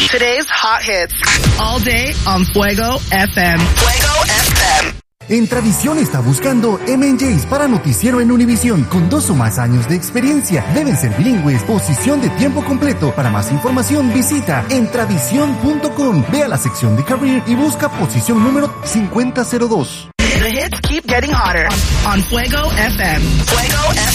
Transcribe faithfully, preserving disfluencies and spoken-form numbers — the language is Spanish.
Today's hot hits. All day on Fuego F M. Fuego F M. Entravisión está buscando M and J's para noticiero en Univisión con dos o más años de experiencia. Deben ser bilingües, posición de tiempo completo. Para más información visita entravisión punto com. Ve a la sección de Career y busca posición número cincuenta cero dos. The hits keep getting hotter on Fuego F M. Fuego F M.